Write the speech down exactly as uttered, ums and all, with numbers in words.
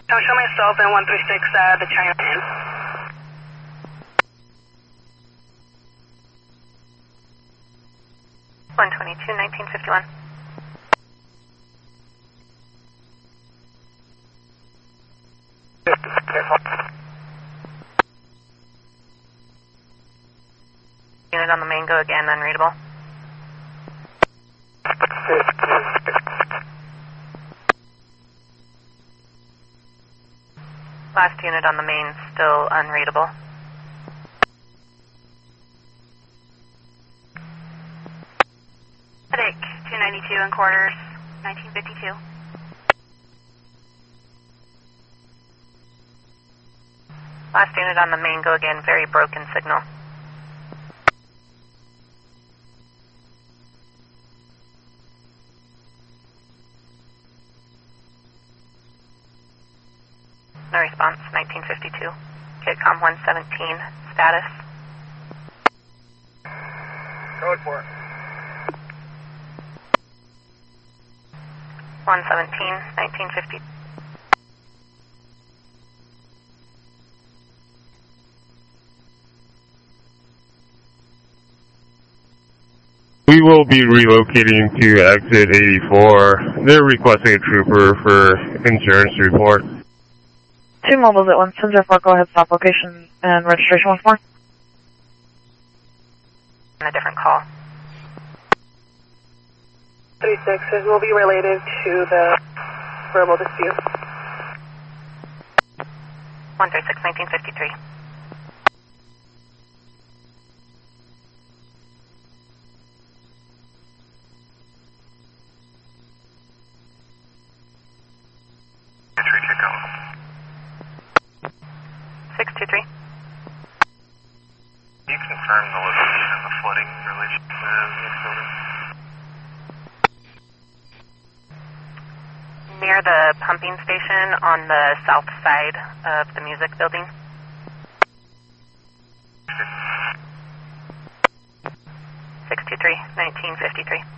Don't show myself in one three six, uh, the China Inn. one twenty-two, nineteen fifty-one. Unit on the main, go again, unreadable. Last unit on the main, still unreadable. Headache, two ninety-two and quarters, nineteen fifty-two. Last unit on the main, go again, very broken signal. No response, nineteen fifty-two. Kitcom one seventeen, status. Code for it. one seventeen, nineteen fifty. We will be relocating to exit eighty-four. They're requesting a trooper for insurance report. Two mobiles at one ten four, go ahead, stop location and registration once more. On a different call. three sixes will be related to the verbal dispute. one three six, nineteen fifty-three. six two three. Can you confirm the location of the flooding in relation to this building? Near the pumping station on the south side of the music building. six two three, nineteen fifty-three.